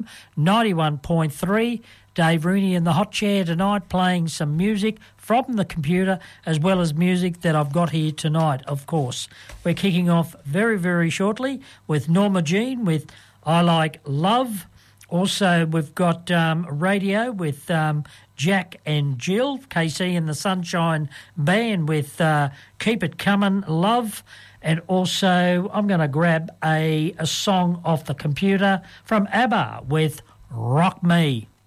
91.3. Dave Rooney in the hot chair tonight, playing some music from the computer as well as music that I've got here tonight, of course. We're kicking off very, very shortly with Norma Jean with I Like Love. Also, we've got radio with Jack and Jill, KC and the Sunshine Band with Keep It Comin' Love. And also, I'm going to grab a song off the computer from ABBA with Rock Me.